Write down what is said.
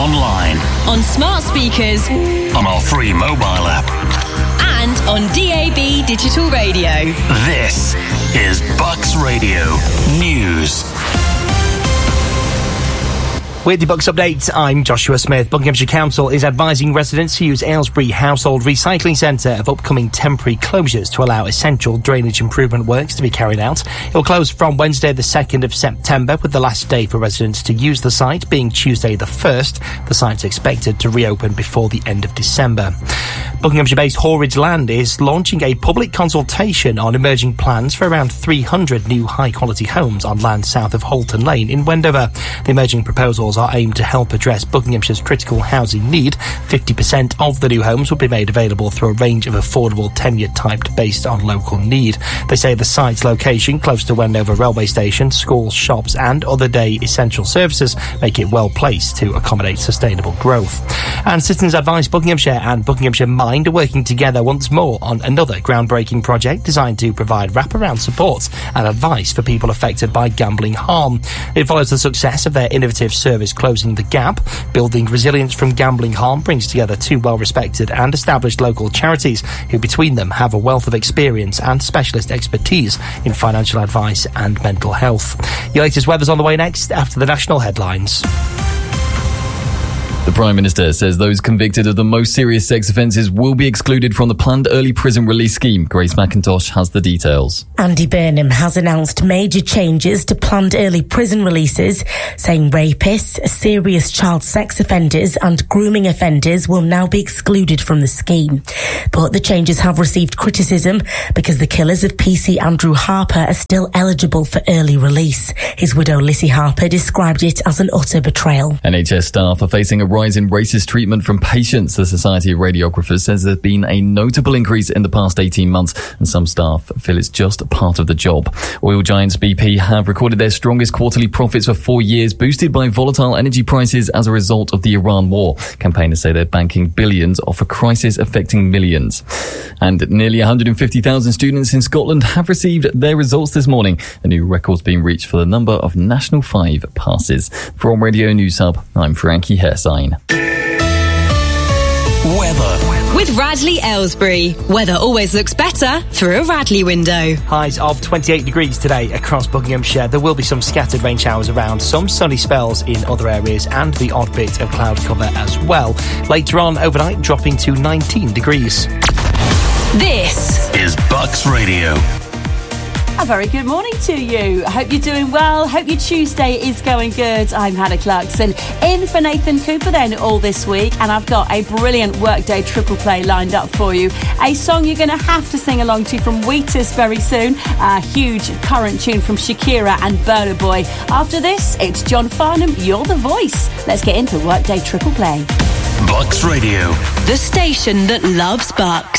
online, on smart speakers, on our free mobile app, and on DAB Digital Radio. This is Bucks Radio News. With the Bucks update, I'm Joshua Smith. Buckinghamshire Council is advising residents to use Aylesbury Household Recycling Centre of upcoming temporary closures to allow essential drainage improvement works to be carried out. It will close from Wednesday the 2nd of September, with the last day for residents to use the site being Tuesday the 1st. The site's expected to reopen before the end of December. Buckinghamshire-based Horridge Land is launching a public consultation on emerging plans for around 300 new high-quality homes on land south of Holton Lane in Wendover. The emerging proposals are aimed to help address Buckinghamshire's critical housing need. 50% of the new homes will be made available through a range of affordable tenure typed based on local need. They say the site's location, close to Wendover railway station, schools, shops and other day essential services, make it well placed to accommodate sustainable growth. And Citizens Advice Buckinghamshire and Buckinghamshire Mind are working together once more on another groundbreaking project designed to provide wraparound support and advice for people affected by gambling harm. It follows the success of their innovative service Closing the Gap. Building Resilience from Gambling Harm brings together two well-respected and established local charities who between them have a wealth of experience and specialist expertise in financial advice and mental health. Your latest weather's on the way next after the national headlines. The Prime Minister says those convicted of the most serious sex offences will be excluded from the planned early prison release scheme. Grace McIntosh has the details. Andy Burnham has announced major changes to planned early prison releases, saying rapists, serious child sex offenders and grooming offenders will now be excluded from the scheme. But the changes have received criticism because the killers of PC Andrew Harper are still eligible for early release. His widow Lissy Harper described it as an utter betrayal. NHS staff are facing a rise in racist treatment from patients. The Society of Radiographers says there's been a notable increase in the past 18 months and some staff feel it's just part of the job. Oil giants BP have recorded their strongest quarterly profits for 4 years, boosted by volatile energy prices as a result of the Iran war. Campaigners say they're banking billions off a crisis affecting millions. And nearly 150,000 students in Scotland have received their results this morning. A new record's being reached for the number of National 5 passes. From Radio News Hub, I'm Frankie Hersign. Weather. With Radley Aylesbury. Weather always looks better through a Radley window. Highs of 28 degrees today across Buckinghamshire. There will be some scattered rain showers around, some sunny spells in other areas and the odd bit of cloud cover as well. Later on overnight, dropping to 19 degrees. This is Bucks Radio. A very good morning to you. I hope you're doing well. Hope your Tuesday is going good. I'm Hannah Clarkson, in for Nathan Cooper then all this week, and I've got a brilliant Workday triple play lined up for you. A song you're going to have to sing along to from Wheatus very soon. A huge current tune from Shakira and Burna Boy. After this, it's John Farnham, You're the Voice. Let's get into Workday triple play. Bucks Radio. The station that loves Bucks.